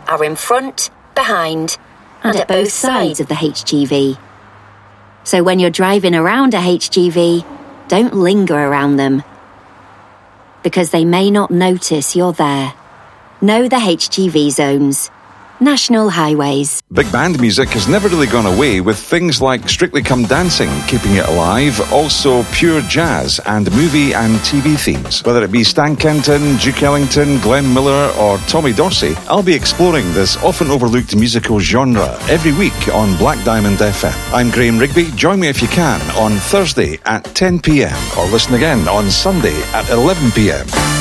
are in front, behind, and at both sides of the HGV. So when you're driving around a HGV, don't linger around them, because they may not notice you're there. Know the HGV zones. National Highways. Big band music has never really gone away, with things like Strictly Come Dancing keeping it alive, also pure jazz and movie and TV themes. Whether it be Stan Kenton, Duke Ellington, Glenn Miller or Tommy Dorsey, I'll be exploring this often overlooked musical genre every week on Black Diamond FM. I'm Graham Rigby. Join me if you can on Thursday at 10 p.m. or listen again on Sunday at 11 p.m.